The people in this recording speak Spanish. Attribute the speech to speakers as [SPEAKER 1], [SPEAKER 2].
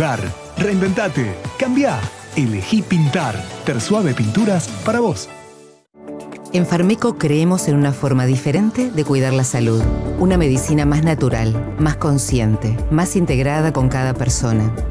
[SPEAKER 1] hogar. Reinventate. Cambia. Elegí pintar. Tersuave Pinturas para vos.
[SPEAKER 2] En Farmeco creemos en una forma diferente de cuidar la salud. Una medicina más natural, más consciente, más integrada con cada persona.